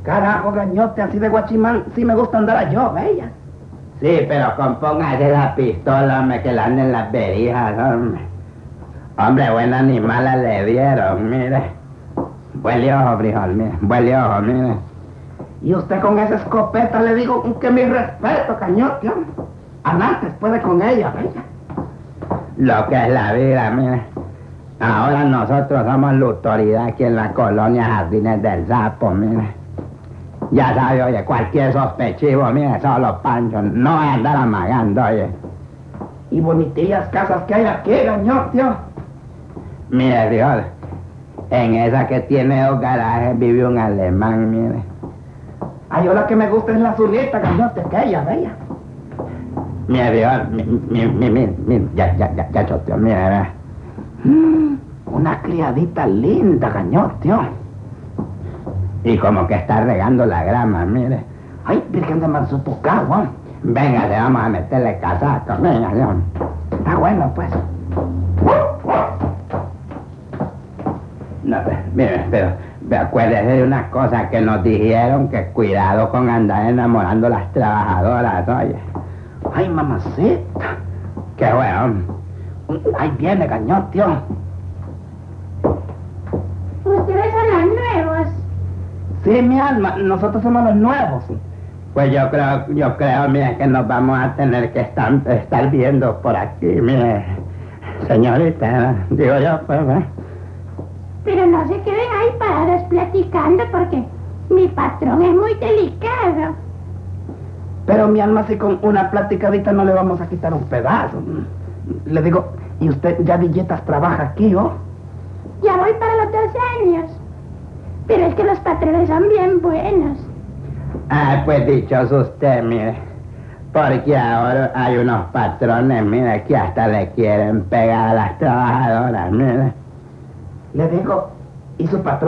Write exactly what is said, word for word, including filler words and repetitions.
Carajo, gañote, así de guachimán, sí me gusta andar a yo, bella. Sí, pero compóngase la pistola, hombre, que le anden las berijas, hombre. Hombre, buen animal le dieron, mire. Huele ojo, frijol, mire, huele ojo, mire. Y usted con esa escopeta le digo que mi respeto, cañote, hombre. Antes puede con ella, bella. Lo que es la vida, mire. Ahora nosotros somos la autoridad aquí en la colonia Jardines del Sapo, mire. Ya sabe, oye, cualquier sospechivo, mire, solo Pancho, no va a andar amagando, oye. Y bonitillas casas que hay aquí, gañote. Mire, frijol, en esa que tiene dos garajes vive un alemán, mire. Ay, yo la que me gusta es la azulita, gañote, que ella, bella. Mire, frijol, mi, mi, mi, mi, mi, ya, ya, ya, ya, choteo, mire, ve. Mm, una criadita linda, gañote. Y como que está regando la grama, mire. Ay, virgen de Mansupucagua. Venga, le vamos a meterle casaco, venga, León. Está bueno, pues. No, mire, pero, pero acuérdese de una cosa que nos dijeron, que cuidado con andar enamorando a las trabajadoras, oye. Ay, mamacita. Qué bueno. Ahí viene, gañote. Ustedes son los nuevos. Sí, mi alma, nosotros somos los nuevos. Pues yo creo, yo creo, mire, que nos vamos a tener que estar, estar viendo por aquí, mire. Señorita, digo yo, pues, ¿eh? Pero no se queden ahí parados platicando porque mi patrón es muy delicado. Pero mi alma, si con una platicadita no le vamos a quitar un pedazo. Le digo, ¿y usted ya billetas trabaja aquí, oh? Ya voy para los dos años. Pero es que los patrones son bien buenos. Ah, pues dichoso usted, mire. Porque ahora hay unos patrones, mire, que hasta le quieren pegar a las trabajadoras, mire. Le digo, ¿y su patrón